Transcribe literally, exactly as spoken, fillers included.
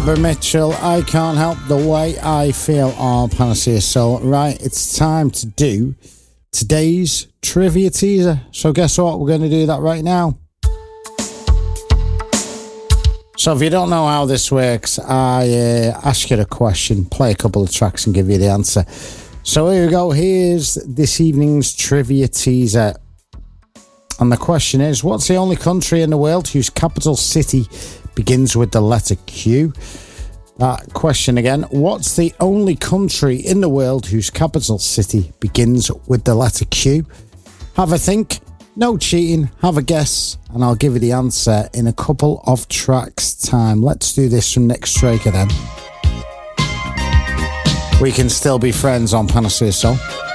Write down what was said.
Barbara Mitchell, I Can't Help the Way I Feel on Panacea Soul. Right, it's time to do today's trivia teaser. So guess what? We're going to do that right now. So if you don't know how this works, I uh, ask you a question, play a couple of tracks and give you the answer. So here we go. Here's this evening's trivia teaser. And the question is, what's the only country in the world whose capital city begins with the letter Q? That question again. What's the only country in the world whose capital city begins with the letter Q? Have a think. No cheating. Have a guess. And I'll give you the answer in a couple of tracks' time. Let's do this from Nick Straker then. We can still be friends on Panacea Soul.